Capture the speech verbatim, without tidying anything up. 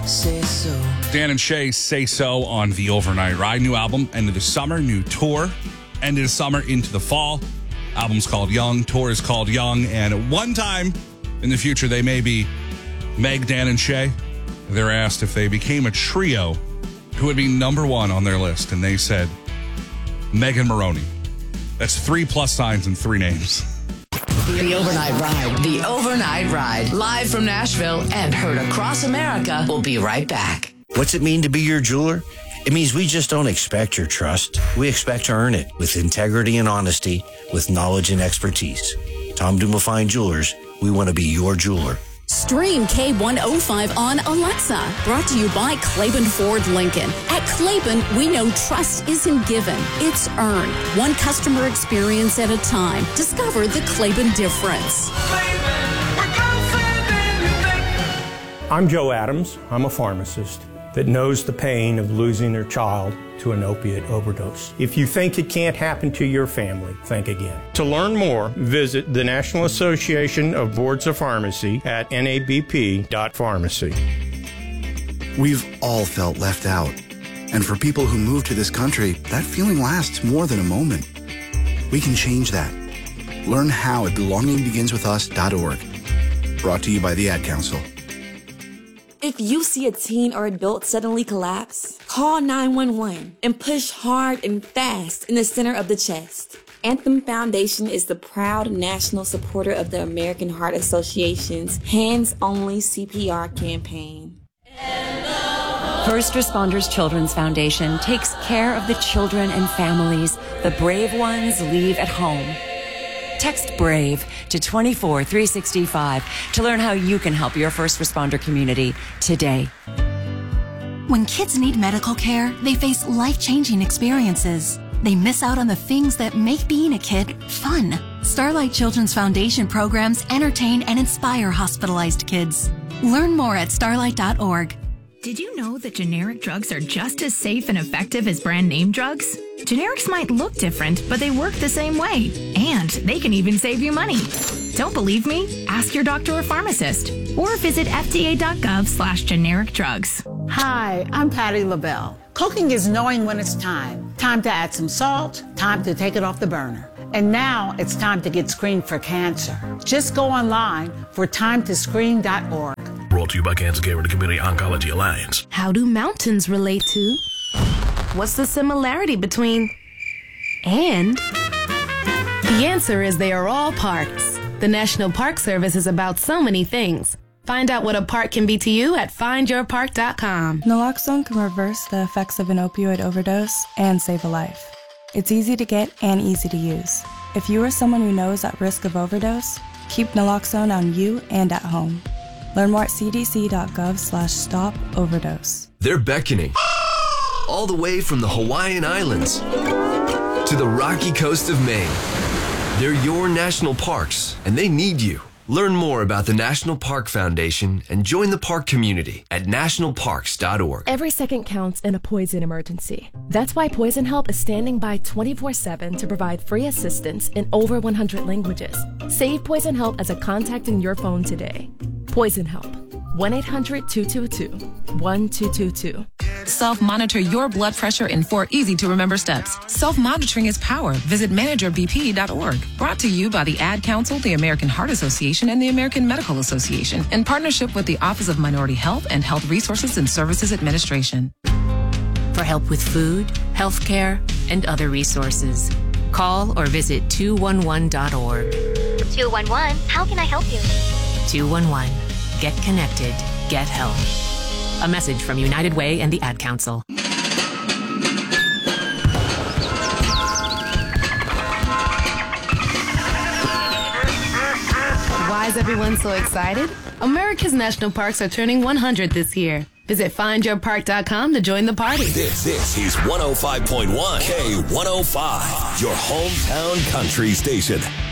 Say so. Dan and Shay, Say So on the Overnight Ride. New album, end of the summer. New tour, end of the summer into the fall. Album's called Young. Tour is called Young. And at one time in the future, they may be Meg, Dan, and Shay. They're asked if they became a trio, who would be number one on their list. And they said Meg and Maroney. That's three plus signs and three names. The Overnight Ride. The Overnight Ride. Live from Nashville and heard across America. We'll be right back. What's it mean to be your jeweler? It means we just don't expect your trust. We expect to earn it with integrity and honesty, with knowledge and expertise. Tom Dumoulin Fine Jewelers, we want to be your jeweler. Stream K one oh five on Alexa. Brought to you by Claiborne Ford Lincoln. At Claiborne, we know trust isn't given, it's earned. One customer experience at a time. Discover the Claiborne difference. I'm Joe Adams. I'm a pharmacist that knows the pain of losing their child to an opiate overdose. If you think it can't happen to your family, think again. To learn more, visit the National Association of Boards of Pharmacy at N A B P dot pharmacy. We've all felt left out. And for people who move to this country, that feeling lasts more than a moment. We can change that. Learn how at belonging begins with us dot org. Brought to you by the Ad Council. If you see a teen or adult suddenly collapse, call nine one one and push hard and fast in the center of the chest. Anthem Foundation is the proud national supporter of the American Heart Association's Hands Only C P R campaign. First Responders Children's Foundation takes care of the children and families the brave ones leave at home. Text BRAVE to two four three six five to learn how you can help your first responder community today. When kids need medical care, they face life-changing experiences. They miss out on the things that make being a kid fun. Starlight Children's Foundation programs entertain and inspire hospitalized kids. Learn more at starlight dot org. Did you know that generic drugs are just as safe and effective as brand name drugs? Generics might look different, but they work the same way. And they can even save you money. Don't believe me? Ask your doctor or pharmacist. Or visit F D A dot gov slash generic drugs. Hi, I'm Patty LaBelle. Cooking is knowing when it's time. Time to add some salt, time to take it off the burner. And now it's time to get screened for cancer. Just go online for time to screen dot org. Brought to you by Cancer Care and the Community Oncology Alliance. How do mountains relate to? What's the similarity between and? The answer is they are all parks. The National Park Service is about so many things. Find out what a park can be to you at find your park dot com. Naloxone can reverse the effects of an opioid overdose and save a life. It's easy to get and easy to use. If you or someone you know is at risk of overdose, keep naloxone on you and at home. Learn more at c d c dot gov slash stop overdose. They're beckoning. All the way from the Hawaiian Islands to the rocky coast of Maine. They're your national parks, and they need you. Learn more about the National Park Foundation and join the park community at national parks dot org. Every second counts in a poison emergency. That's why Poison Help is standing by twenty-four seven to provide free assistance in over one hundred languages. Save Poison Help as a contact in your phone today. Poison Help. one eight hundred two two two one two two two. Self-monitor your blood pressure in four easy-to-remember steps. Self-monitoring is power. Visit manager b p dot org. Brought to you by the Ad Council, the American Heart Association, and the American Medical Association, in partnership with the Office of Minority Health and Health Resources and Services Administration. For help with food, health care, and other resources, call or visit two one one dot org. two one one, how can I help you? two one one. Get connected. Get help. A message from United Way and the Ad Council. Why is everyone so excited? America's national parks are turning one hundred this year. Visit find your park dot com to join the party. This, this is one oh five point one K one oh five, your hometown country station.